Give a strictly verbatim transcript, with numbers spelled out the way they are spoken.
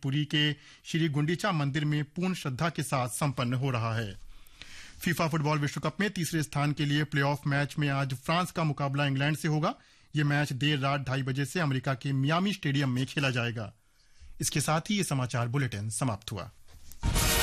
पुरी के श्री गुंडीचा मंदिर में पूर्ण श्रद्धा के साथ संपन्न हो रहा है। फीफा फुटबॉल विश्व कप में तीसरे स्थान के लिए प्लेऑफ मैच में आज फ्रांस का मुकाबला इंग्लैंड से होगा। यह मैच देर रात ढाई बजे से अमेरिका के मियामी स्टेडियम में खेला जाएगा। इसके साथ ही ये समाचार बुलेटिन समाप्त हुआ।